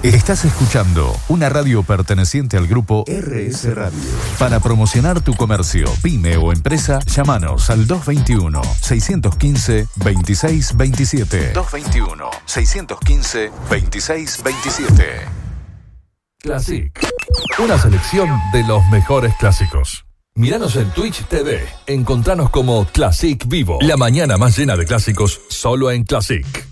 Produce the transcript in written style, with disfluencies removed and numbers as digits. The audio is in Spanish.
Estás escuchando una radio perteneciente al grupo RS Radio. Para promocionar tu comercio, pyme o empresa, llámanos al 221-615-2627. 221-615-2627. Classic. Una selección de los mejores clásicos. Míranos en Twitch TV. Encontranos como Classic Vivo. La mañana más llena de clásicos, solo en Classic.